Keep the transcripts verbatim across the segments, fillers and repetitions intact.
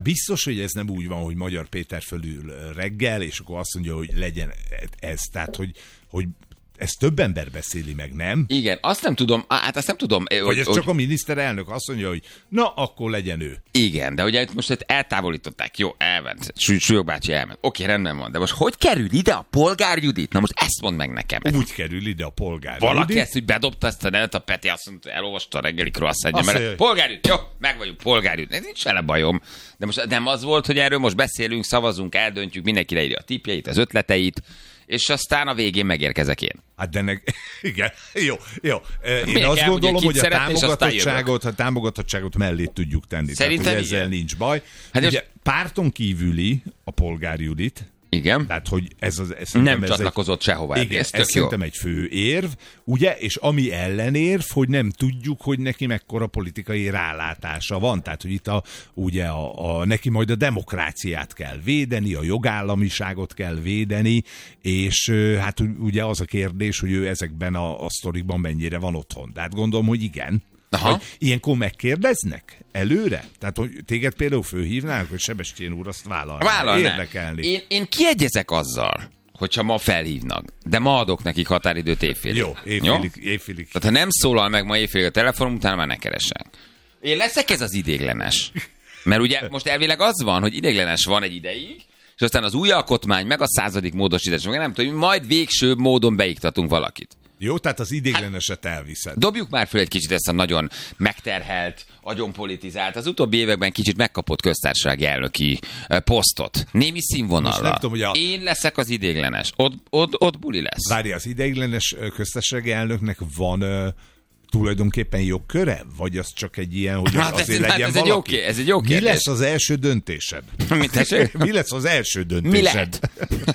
biztos, hogy ez nem úgy van, hogy Magyar Péter fölül reggel, és akkor azt mondja, hogy legyen ez. Tehát, hogy, hogy ezt több ember beszéli meg, nem? Igen, azt nem tudom, hát azt nem tudom. Vagy hogy, ez hogy... csak a miniszterelnök azt mondja, hogy na, akkor legyen ő. Igen, de ugye most ezt eltávolították. Jó, elment. Súlyog bácsi elment. Oké, rendben van. De most hogy kerül ide a Polgár Judit? Na most ezt mondd meg nekem. Úgy kerül ide a Polgár Valaki Judit. ezt, hogy bedobta ezt a nevet, a Peti azt mondta, elolvasta a reggeli croissantja, Azt mert mondja, Polgár Judit, jó, meg vagyunk, Polgár Judit. Nincs vele bajom. De most nem az volt, hogy erről most beszélünk, szavazunk, eldöntjük, mindenki leírja a tippjeit, az ötleteit, és aztán a végén megérkezek én. Hát de nek... igen, jó, jó. Én Miért azt kell, gondolom, ugye, hogy a támogatottságot, a támogatottságot mellé tudjuk tenni. Szerintem Tehát, hogy ezzel igen. nincs baj. Hát ugye most... párton kívüli a Polgár Judit, igen. tehát, hogy ez az... Ez nem ez csatlakozott egy, sehova. Igen, ez, ez szerintem egy fő érv, ugye, és ami ellenérv, hogy nem tudjuk, hogy neki mekkora politikai rálátása van. Tehát, hogy itt a, ugye a, a, neki majd a demokráciát kell védeni, a jogállamiságot kell védeni, és hát ugye az a kérdés, hogy ő ezekben a, a sztorikban mennyire van otthon. Tehát gondolom, hogy igen. Hogy ilyenkor megkérdeznek előre? Tehát, hogy téged például fölhívnák, hogy Sebestyén úr azt vállalná. Érdekelni. Én, én kiegyezek azzal, hogyha ma felhívnak, de ma adok nekik határidőt évfélig. Jó, évfélig. évfélig. Tehát ha nem szólal meg ma évfélig a telefonom, utána már ne keresek. Én leszek ez az idéglenes. Mert ugye most elvileg az van, hogy idéglenes van egy ideig, és aztán az új alkotmány, meg a századik módosítás, meg nem tudom, majd végső módon beiktatunk valakit. Jó, tehát az idégleneset elviszed. Dobjuk már föl egy kicsit ezt a nagyon megterhelt, agyonpolitizált, az utóbbi években kicsit megkapott köztársasági elnöki posztot. Némi színvonalra. Tudom, a... Én leszek az idéglenes. Ott, ott, ott buli lesz. Várj, az idéglenes köztársasági elnöknek van uh, tulajdonképpen jogköre? Vagy az csak egy ilyen, hogy hát azért ez, legyen ez valaki? Egy jó, ez egy jó kérdés. Mi lesz az első döntésed? Mit Mi lesz az első döntésed? Mi lehet?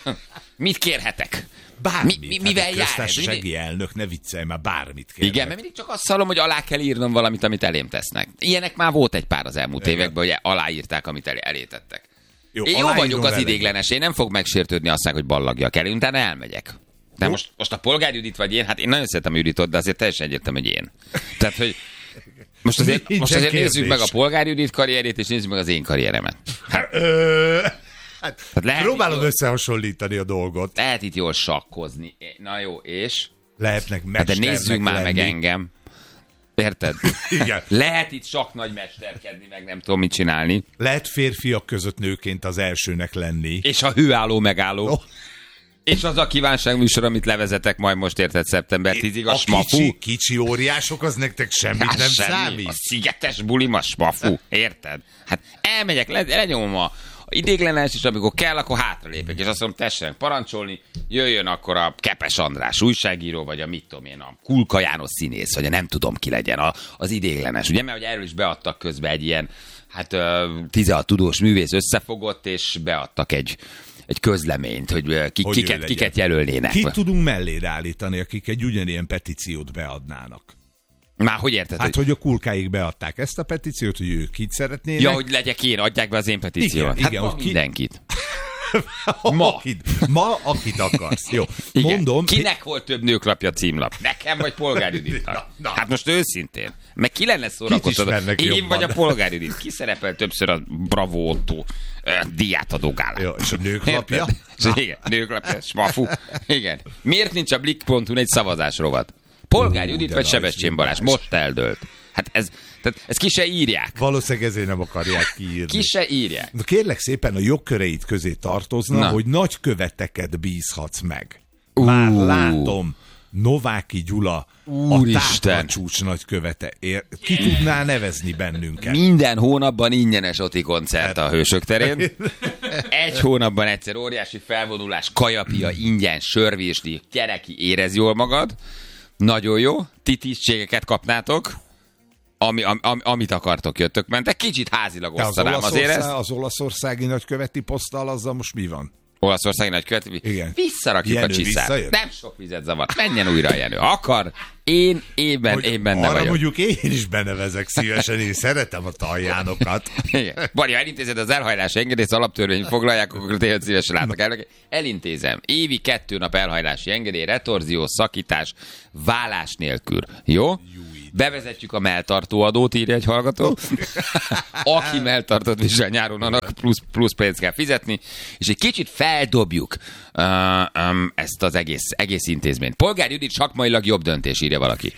Mit kérhetek? Bármit. Mi, mi, mivel hát jár? Köztársasági elnök, ne viccelj, már bármit kérnek. Igen, mert mindig csak azt hallom, hogy alá kell írnom valamit, amit elém tesznek. Ilyenek már volt egy pár az elmúlt Igen. években, hogy aláírták, amit elé, elé tettek. Jó, én jó vagyok az idéglenes, én nem fog megsértődni aztán, hogy ballagjak el, utána elmegyek. De most, most a Polgár Judit vagy én, hát én nagyon szeretem a Juditot, de azért teljesen egyértelmű, hogy én. Tehát, hogy most azért, most azért nézzük meg a Polgár Judit karrierét, és nézzük meg az én karrieremet. Hát, Hát hát próbálom jól... összehasonlítani a dolgot. Lehet itt jól sakkozni. Na jó, és? Lehetnek mesternek hát de nézzük már lenni. meg engem. Érted? Igen. Lehet itt sok nagy mesterkedni, meg nem tudom mit csinálni. Lehet férfiak között nőként az elsőnek lenni. És a hőálló megálló. Oh. És az a kívánságműsor, amit levezetek majd most, érted, szeptember tízig, a, a smafu. Kicsi, kicsi óriások, az nektek semmit hát nem semmi. számít. A szigetes bulim, a smafu. Érted? Hát elmegyek, le, lenyomom a idéglenes, és amikor kell, akkor hátralépek, és azt mondom, tessenek parancsolni, jöjjön akkor a Kepes András újságíró, vagy a mit tudom én, a Kulka János színész, vagy a nem tudom ki legyen a, az idéglenes. Ugye, mert hogy erről is beadtak közben egy ilyen, hát tizenhat tudós művész összefogott, és beadtak egy egy közleményt, hogy, ki, hogy kiket, kiket jelölnének. Kit tudunk mellére állítani, akik egy ugyanilyen petíciót beadnának? Már hogy érted? Hát, hogy, hogy a Kulkáig beadták ezt a petíciót, hogy ők kit szeretnének. Ja, hogy legyek én, adják be az én petíciót. Igen, hát igen, ma hogy mindenkit. Ma. Akit, ma, akit akarsz. Jó. Igen. Mondom. Kinek volt több nőklapja címlap? Nekem vagy Polgár Juditnak? Hát most őszintén. Meg ki lenne szórakoztató? Én jobban. Vagy a Polgár Judit. Ki szerepel többször a Bravo Otto uh, díjátadó gálán? Jó, és a nőklapja? Igen, nőklapja, smafu. Igen. Miért nincs a Blick pont hu egy szavazás rovat? Polgár Judit vagy Sebestyén Balázs? Most eldőlt. Hát ez, tehát ez ki se írják. Valószínűleg ezért nem akarják kiírni. Ki se írják. De kérlek szépen, a jogköreit közé tartozna, Na. hogy nagyköveteket bízhatsz meg. Már uh. látom, Nováky Gyula, Úristen. A táplacsúcs nagykövete. Ki tudná nevezni bennünket? Minden hónapban ingyenes Oti koncert a Hősök terén. Egy hónapban egyszer óriási felvonulás, kajapia, ingyen, sörvésli, gyereki, érez jól magad. Nagyon jó. Ti tisztségeket kapnátok. Ami, am, am, amit akartok, jöttök, mentek. Kicsit házilag osztanám az azért ezt. Az olaszországi nagyköveti poszttal, azzal most mi van? Olaszországi nagyköveti? Igen. Visszarakjuk Jenő a csiszát. Nem sok vizet zavar. Menjen újra a Jenő. Akar. Én ében, én benne arra vagyok. Mondjuk én is benevezek szívesen, én szeretem a taljánokat. Igen. Bari, ha elintézed az elhajlási engedélyt, az alaptörvény foglalják, akkor tényleg szívesen látok el. Elintézem. Évi kettő nap elhajlási engedély, retorzió, szakítás, vállás nélkül. Jó? Bevezetjük a melltartóadót, írja egy hallgató. Aki melltartót visel nyáron, annak plusz, plusz pénzt kell fizetni, és egy kicsit feldobjuk uh, um, ezt az egész, egész intézményt. Polgár Judit sakmailag jobb döntés, írja valaki.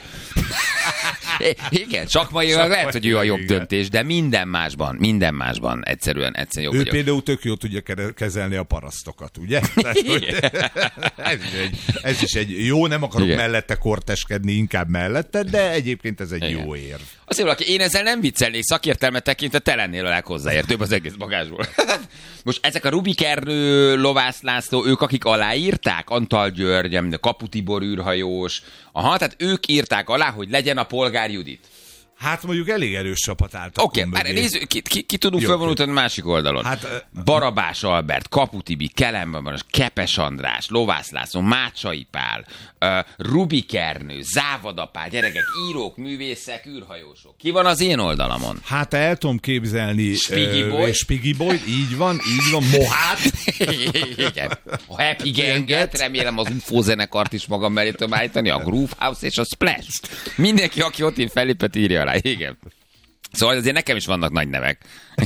Igen, sakmailag lehet, hogy ő a jobb igen. döntés, de minden másban, minden másban egyszerűen, egyszerűen jobb ő vagyok. Például tök jól tudja kezelni a parasztokat, ugye? Tehát, hogy ez, is egy, ez is egy jó, nem akarok igen. mellette korteskedni, inkább mellette, de egyébként ez egy igen. jó érv. Azt mondja, valaki, én ezzel nem viccelnék, szakértelmet tekintve te lennél a leghozzáértőbb az egész bagázsból. Most ezek a Rubik Ernő, Lovász László, ők akik aláírták, Antal György, Kapu Tibor űrhajós, aha, tehát ők írták alá, hogy legyen a Polgár Judit. Hát mondjuk elég erős csapat álltak. Oké, okay, nézzük, ki, ki, ki tudunk felvonulni a másik oldalon. Hát, Barabás Albert, Kapu Tibi, Kelemben, Kepes András, Lovász László, Mácsai Pál, uh, Rubik Ernő, Závada Pál, gyerekek, írók, művészek, űrhajósok. Ki van az én oldalamon? Hát el tudom képzelni Spiggy uh, Boy. Spiggy Boy, így van, így van, Mohát. Igen. A Happy Ganget, remélem az u f o zenekart is magam mellé tudom állítani, a Groove House és a Splash. Mindenki, aki ott én fellépett, írja alá. Igen. Szóval azért nekem is vannak nagy nevek.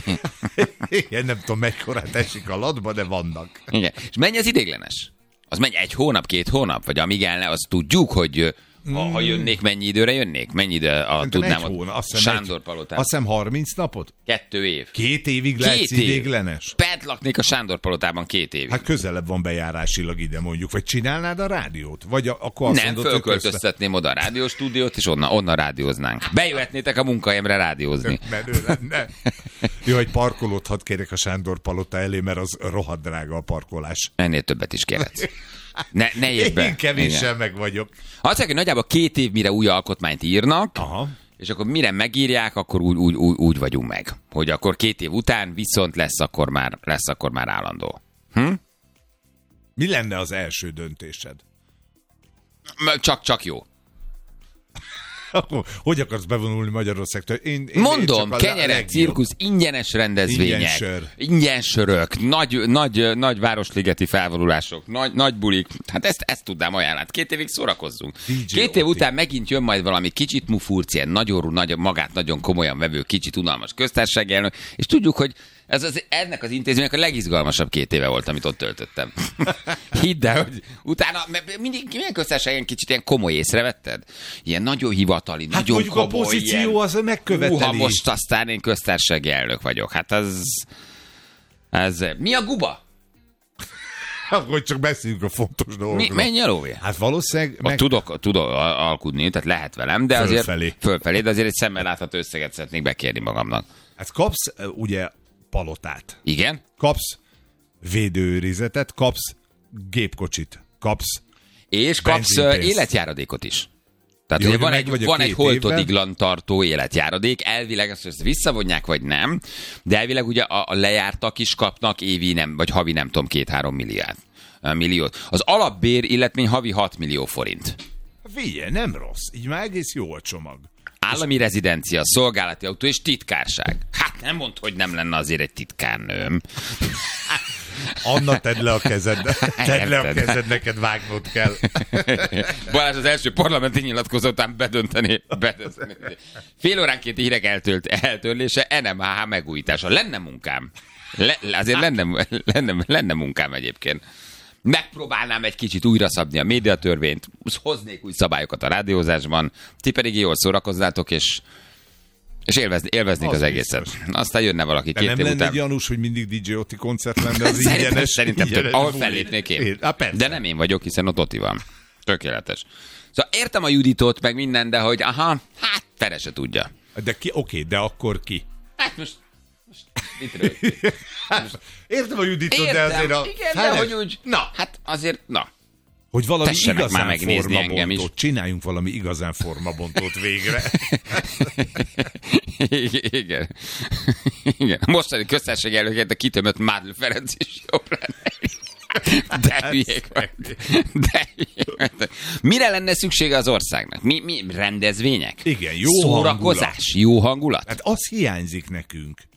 Igen, nem tudom, mekkorát esik a latba, de vannak. Igen. És mennyi az idéglenes? Az mennyi egy hónap, két hónap? Vagy amíg el ne, azt tudjuk, hogy ha, ha jönnék, mennyi időre jönnék? Mennyi ide, a, tudnám, a Sándor Palotában. Azt hiszem harminc napot? Kettő év. Két évig lehetsz idéglenes? Bent laknék a Sándor Palotában két évig. Hát közelebb van bejárásilag ide mondjuk. Vagy csinálnád a rádiót? Vagy a, akkor azt nem, mondod, fölköltöztetném oda a rádióstúdiót, és onnan, onnan rádióznánk. Bejöhetnétek a munkahelyemre rádiózni. Menő lenne. Jó, hogy parkolót hadd kérek a Sándor Palota elé, mert az rohadt drága a parkolás. Ennél többet is kérhetsz. Ne, ne érj be. Én kevéssel meg vagyok. Azt mondják, hogy nagyjából két év, mire új alkotmányt írnak, aha. és akkor mire megírják, akkor úgy, úgy, úgy, úgy vagyunk meg. Hogy akkor két év után viszont lesz akkor már, lesz akkor már állandó. Hm? Mi lenne az első döntésed? Csak, csak jó. Hogy akarsz bevonulni Magyarországtól? Én, én, Mondom, én kenyerek, cirkusz, ingyenes rendezvények, ingyen, sör. ingyen sörök, nagy, nagy, nagy városligeti felvonulások, nagy, nagy bulik. Hát ezt, ezt tudnám ajánlani. Két évig szórakozzunk. dé dzsé Két év után megint jön majd valami kicsit mufurc, ilyen nagyon, nagy, magát nagyon komolyan vevő, kicsit unalmas köztársasági elnök, és tudjuk, hogy ez az, ennek az intézménynek a legizgalmasabb két éve volt, amit ott töltöttem. Hidd el, hogy utána mindig milyen köztársaságen kicsit ilyen komoly észrevetted? Ilyen nagyon hivatali, hát nagyon komoly. Hát a pozíció ilyen, az megköveteli. Uha, most aztán én köztársasági elnök vagyok. Hát az... Ez... Mi a guba? Hogy csak beszéljünk a fontos dolgokról. Mi, mennyi a lóvé? Hát valószínűleg... Meg... Tudok, tudok alkudni, tehát lehet velem, de fölfelé. azért... Fölfelé. De azért egy szemmel látható összeget szeretnék bekérni magamnak. Hát kapsz ugye palotát. Igen? Kapsz védőőrizetet, kapsz gépkocsit, kapsz és kapsz életjáradékot is. Tehát jó, ugye van egy, van egy holtodiglan tartó életjáradék, elvileg ezt, ezt visszavonják, vagy nem, de elvileg ugye a, a lejártak is kapnak évi nem, vagy havi nem tudom, két-három milliárd. Milliót. Az alapbér illetmény havi hat millió forint. Figyelj, nem rossz. Így már egész jó a csomag. Állami rezidencia, szolgálati autó és titkárság. Hát nem mondd, hogy nem lenne azért egy titkárnőm. Anna, tedd le a kezed. Tedd le a kezed, neked vágnod kell. Balázs az első parlamenti nyilatkozatán bedönteni. bedönteni. Fél óránként hírek eltölt, eltörlése, en em há há megújítása. Lenne munkám. Le, azért lenne, lenne, lenne munkám egyébként. Megpróbálnám egy kicsit újra szabni a médiatörvényt, hoznék új szabályokat a rádiózásban, ti pedig jól szórakozzátok, és, és élvezni, élveznék az, az egészet. Aztán jönne valaki de két év év után. Nem lenne gyanús, hogy mindig dé dzsé Oti koncert lenne az szerintem, ingyenes. Szerintem ingyenes, több, ahol fellépnék én. Há, de nem én vagyok, hiszen ott Oti van. Tökéletes. Szóval értem a Juditot, meg minden, de hogy aha, hát Fere se tudja. De ki, oké, de akkor ki? Hát most... most hát, értem a Juditot, értem, de azért a... igen, de hogy úgy... Na, hát azért, na. Hogy valami Tessenek igazán már megnézni engem is. Csináljunk valami igazán formabontót végre. Igen. Igen. A mostani köztársasági elnöket a kitömött Mádl Ferenc is jobb lenne. De hülyék vagy. De hülyék vagy. Mire lenne szüksége az országnak? Mi, mi rendezvények? Igen, jó szórakozás, hangulat. jó hangulat? Hát az hiányzik nekünk.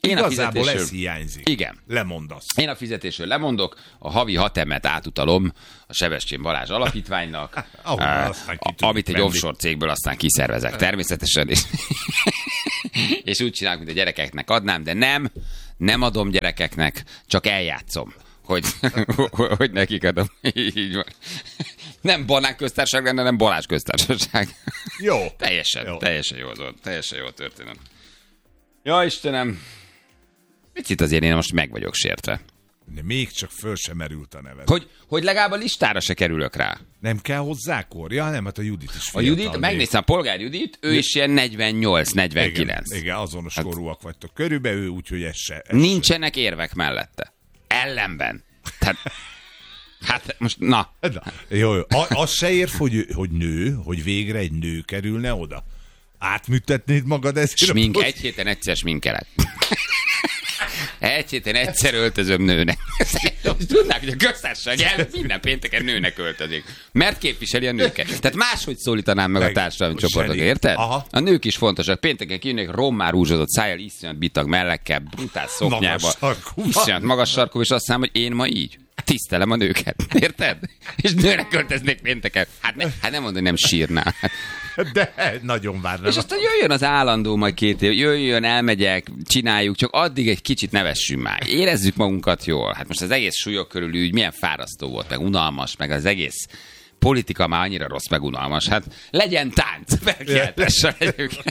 Én a Igazából fizetésről... ez hiányzik. Igen. Lemondasz. Én a fizetésről lemondok, a havi hat emet átutalom a Sebestyén Balázs alapítványnak, Ahol uh, aztán ki a, tudjuk amit egy venni. offshore cégből aztán kiszervezek természetesen, és, és úgy csinálok, mint a gyerekeknek adnám, de nem, nem adom gyerekeknek, csak eljátszom, hogy, hogy nekik adom. Így van. Nem Banán köztársaság lenne, nem Balázs köztársaság. Jó. Teljesen, Jó. teljesen jó volt, teljesen jó történet. Ja, Istenem, picit azért én most meg vagyok sértve. De még csak föl sem merült a neved. Hogy, hogy legalább a listára se kerülök rá. Nem kell hozzá kor? Ja, nem, hát a Judit is A fiatal Judit, még. megnéztem a Polgár Judit, ő is ilyen negyvennyolc negyvenkilenc. Igen, igen, azonos hát, korúak vagytok körülbelül, úgyhogy ez se. Ez Nincsenek érvek mellette. Ellenben. Tehát, hát most, na. se. Na, jó, jó. A, az se érv, hogy, hogy nő, hogy végre egy nő kerülne oda. Átműtetnéd magad ezért? Smink, a egy héten egyszer sminkelet. Egy héten egyszer öltözöm nőnek. Tudnák, hogy a köztársaság el minden pénteken nőnek öltözik. Mert képviseli a nőket. Tehát máshogy szólítanám meg, meg a társadalmi csoportok, érted? Aha. A nők is fontosak. Pénteken kijönnek rommár rúzsodott szájjal, iszonyat bitag mellekkel, brutál szoknyába. Magas sarkúval. Iszonyat magas sarkú, és azt mondom, hogy én ma így. Tisztelem a nőket. Érted? És nőnek öltöznék pénteken. Hát, ne, hát nem mondom, hogy nem sírnál. De nagyon várnám. És aztán jöjjön az állandó majd két év, jöjjön, elmegyek, csináljuk, csak addig egy kicsit nevessünk már. Érezzük magunkat jól. Hát most az egész súlyok körül ügy milyen fárasztó volt, meg unalmas, meg az egész politika már annyira rossz, meg unalmas. Hát legyen tánc, felkiáltással egyébként.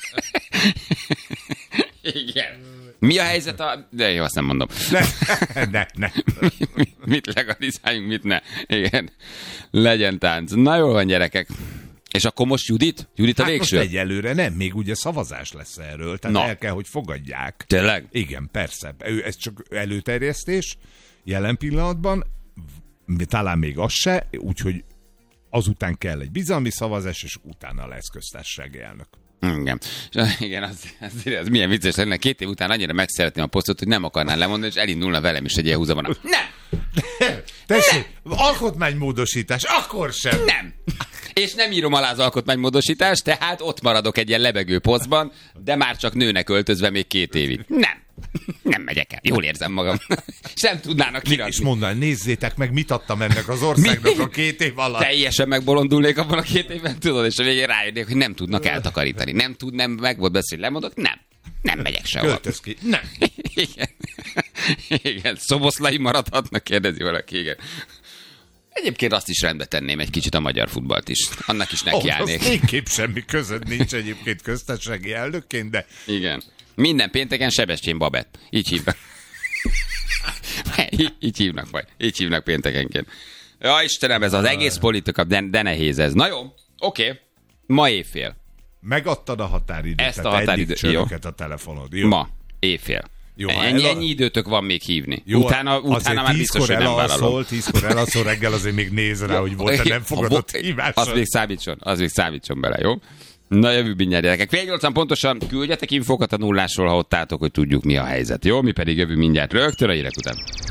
Igen. Mi a helyzet a... De jó, azt nem mondom. Ne, ne, ne. Mit legalizáljunk, mit ne. Igen. Legyen tánc. Na jól van, gyerekek. És akkor most Judit? Judit a Hát végső? most egyelőre nem, még ugye szavazás lesz erről, tehát Na. el kell, hogy fogadják. Tényleg? Igen, persze. Ő- Ez csak előterjesztés jelen pillanatban, talán még az se, úgyhogy azután kell egy bizalmi szavazás, és utána lesz köztársasági elnök. Igen. És, igen, az, az, az milyen vicces lenne. Két év után annyira megszeretném a posztot, hogy nem akarnál lemondani, és elindulna velem is egy ilyen húzavona. Nem! Tessék, alkotmánymódosítás, akkor sem. Nem! És nem írom alá az alkotmánymódosítást, tehát ott maradok egy ilyen lebegő posztban, de már csak nőnek öltözve még két évig. Nem! Nem megyek el. Jól érzem magam. Sem tudnának kirakni. És mondaná, nézzétek meg, mit adtam ennek az országnak Mi? a két év alatt. Teljesen megbolondulnék abban a két évben, tudod, és a végén rájönnék, hogy nem tudnak eltakarítani. Nem tud, nem, meg volt beszélni, lemondok, nem. Nem megyek sehol. Költöz ki. Nem. Igen. Igen. Szoboszlai maradhatnak, kérdezi valaki, igen. Egyébként azt is rendbe tenném egy kicsit a magyar futballt is. Annak is Oh, nekiállnék. az tényképp semmi között nincs egyébként köztársasági elnökként, de Igen. Minden pénteken Sebestyén Babett. Így hívnak. így, így hívnak majd. Így hívnak péntekenként. Ja, Istenem, ez az egész politika, de, de nehéz ez. Na jó, oké. Okay. Ma éjfél. megadtad a határidőt. Ezt a tehát határidőt, eddig csöröket a telefonod. Jó. Ma éjfél. Jó, Jó, ha ennyi, el- ennyi időtök van még hívni. Jó, utána utána már biztos, hogy nem vállalom. elalszol, tízkor elalszol, reggel azért még néz rá, hogy volt-e nem fogadott Ha vo- hívásra. Az még számítson, az még számítson bele, jó? Na jövő mindjárt, gyerekek. Fél nyolcan pontosan küldjetek infókat a nullásról, ha ott álltok, hogy tudjuk mi a helyzet, jó? Mi pedig jövő mindjárt rögtön a hírek után.